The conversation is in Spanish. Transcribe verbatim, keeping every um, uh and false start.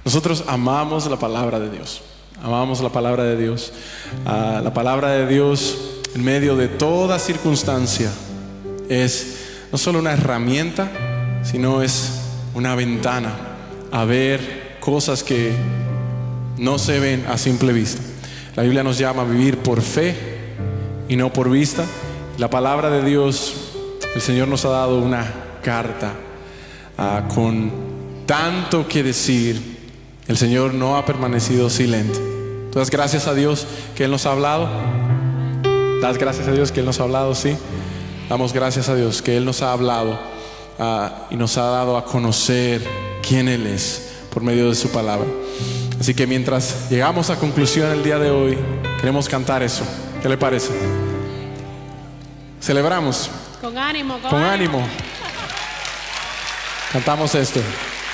Nosotros amamos la palabra de Dios. Amamos la palabra de Dios. Uh, la palabra de Dios en medio de toda circunstancia es no solo una herramienta, sino es una ventana a ver cosas que no se ven a simple vista. La Biblia nos llama a vivir por fe y no por vista. La palabra de Dios, el Señor nos ha dado una carta uh, con tanto que decir. El Señor no ha permanecido silente. ¿Tú das gracias a Dios que Él nos ha hablado? ¿Das gracias a Dios que Él nos ha hablado? Sí. Damos gracias a Dios que Él nos ha hablado uh, y nos ha dado a conocer quién Él es por medio de su palabra. Así que mientras llegamos a conclusión el día de hoy, queremos cantar eso. ¿Qué le parece? Celebramos. Con ánimo, con, con ánimo. ánimo. Cantamos esto.